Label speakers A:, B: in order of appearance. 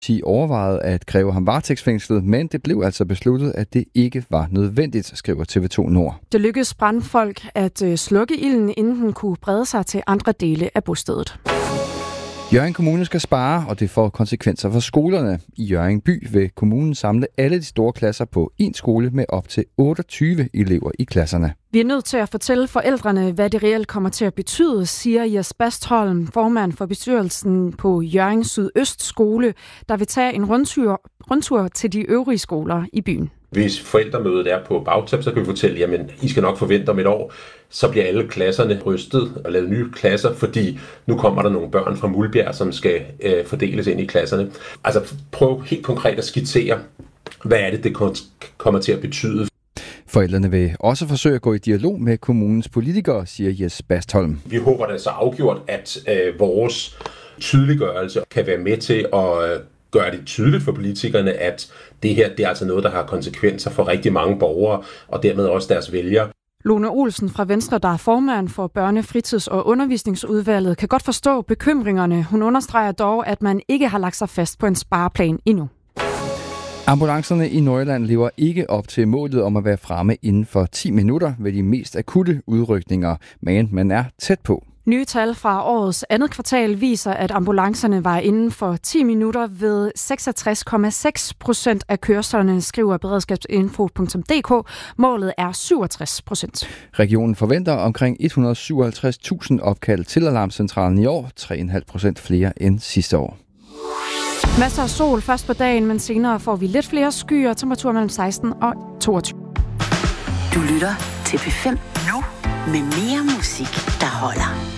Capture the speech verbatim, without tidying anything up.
A: De overvejede at kræve ham varetægtsfængslet, men det blev altså besluttet, at det ikke var nødvendigt, skriver T V to Nord.
B: Det lykkedes brandfolk at slukke ilden, inden den kunne brede sig til andre dele af bostedet.
A: Hjørring Kommune skal spare, og det får konsekvenser for skolerne. I Hjørring by vil kommunen samle alle de store klasser på én skole med op til otteogtyve elever i klasserne.
B: Vi er nødt til at fortælle forældrene, hvad det reelt kommer til at betyde, siger Jes Bastholm, formand for bestyrelsen på Hjørring Sydøst Skole, der vil tage en rundtur, rundtur til de øvrige skoler i byen.
C: Hvis forældremødet er på bagtæp, så kan vi fortælle, jamen I skal nok forvente om et år, så bliver alle klasserne rystet og lavet nye klasser, fordi nu kommer der nogle børn fra Mulbjerg, som skal øh, fordeles ind i klasserne. Altså prøv helt konkret at skitsere, hvad er det, det kommer til at betyde.
A: Forældrene vil også forsøge at gå i dialog med kommunens politikere, siger Jes Bastholm.
C: Vi håber da så afgjort, at øh, vores tydeliggørelse kan være med til at øh, gøre det tydeligt for politikerne, at det her det er altså noget, der har konsekvenser for rigtig mange borgere, og dermed også deres vælgere.
B: Lone Olsen fra Venstre, der er formand for Børne-, Fritids- og Undervisningsudvalget, kan godt forstå bekymringerne. Hun understreger dog, at man ikke har lagt sig fast på en spareplan endnu.
A: Ambulancerne i Nordjylland lever ikke op til målet om at være fremme inden for ti minutter ved de mest akutte udrykninger, men man er tæt på.
B: Nye tal fra årets andet kvartal viser, at ambulancerne var inden for ti minutter ved seksogtres komma seks procent af kørslerne, skriver beredskabsinfo punktum d k. Målet er syvogtres procent.
A: Regionen forventer omkring et hundrede og syvoghalvtreds tusind opkald til alarmcentralen i år, tre komma fem procent flere end sidste år.
B: Masser af sol først på dagen, men senere får vi lidt flere skyer, temperatur mellem seksten og toogtyve.
D: Du lytter til P fem nu med mere musik, der holder.